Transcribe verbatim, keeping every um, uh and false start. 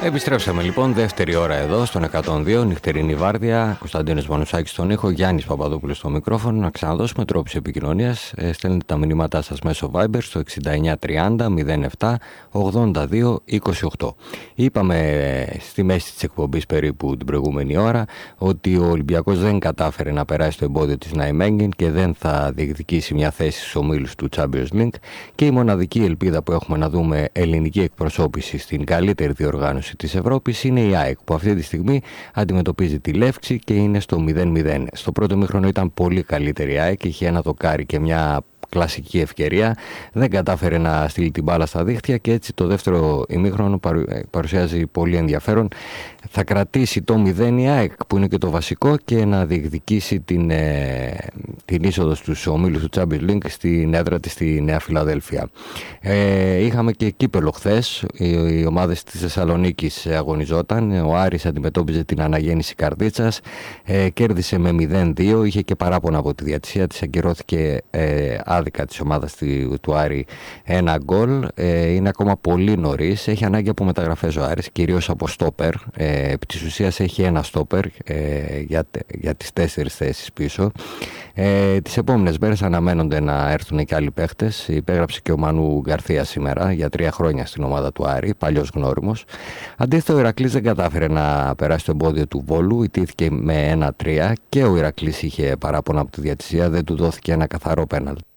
Επιστρέψαμε λοιπόν, δεύτερη ώρα εδώ στον εκατόν δύο, νυχτερινή βάρδια. Κωνσταντίνος Μανουσάκης στον ήχο, Γιάννης Παπαδόπουλος στο μικρόφωνο. Να ξαναδώσουμε τρόπους επικοινωνίας. Ε, στέλνετε τα μηνύματά σας μέσω Viber στο εξήντα εννιά τριάντα μηδέν επτά ογδόντα δύο είκοσι οκτώ. Είπαμε ε, στη μέση της εκπομπής περίπου την προηγούμενη ώρα ότι ο Ολυμπιακός δεν κατάφερε να περάσει το εμπόδιο της Ναϊμέγγεν και δεν θα διεκδικήσει μια θέση στους ομίλους του Champions League. Και η μοναδική ελπίδα που έχουμε να δούμε ελληνική εκπροσώπηση στην καλύτερη διοργάνωση της Ευρώπης είναι η ΑΕΚ, που αυτή τη στιγμή αντιμετωπίζει τη Λέφξη και είναι στο μηδέν μηδέν. Στο πρώτο ημίχρονο ήταν πολύ καλύτερη η ΑΕΚ, είχε ένα δοκάρι και μια κλασική ευκαιρία, δεν κατάφερε να στείλει την μπάλα στα δίχτυα και έτσι το δεύτερο ημίχρονο παρουσιάζει πολύ ενδιαφέρον. Θα κρατήσει το μηδέν η ΑΕΚ, που είναι και το βασικό, και να διεκδικήσει την, ε, την είσοδο στους ομίλους του Champions League στην έδρα της στη Νέα Φιλαδέλφια. Ε, είχαμε και κύπελο χθες, οι, οι ομάδες της Θεσσαλονίκης αγωνιζόταν, ο Άρης αντιμετώπιζε την Αναγέννηση Καρδίτσας, ε, κέρδισε με μηδέν δύο, είχε και παράπονα από τη διατησία της, αγκυρώθηκε ε, άδικα της ομάδας του, του Άρη ένα γκολ. Ε, είναι ακόμα πολύ νωρίς, έχει ανάγκη από μεταγραφές ο Άρης, κυρίως από στόπερ. Ε, επί της ουσίας έχει ένα στόπερ ε, για, για τις τέσσερις θέσεις πίσω. Ε, τις επόμενες μέρες αναμένονται να έρθουν και άλλοι παίχτες. Υπέγραψε και ο Μανού Γκαρθία σήμερα για τρία χρόνια στην ομάδα του Άρη, παλιός γνώριμος. Αντίθετα, ο Ηρακλής δεν κατάφερε να περάσει το εμπόδιο του Βόλου, ιτήθηκε με ένα τρία και ο Ηρακλής είχε παράπονα από τη διατησία, δεν του δόθηκε ένα καθαρό πέναλτι.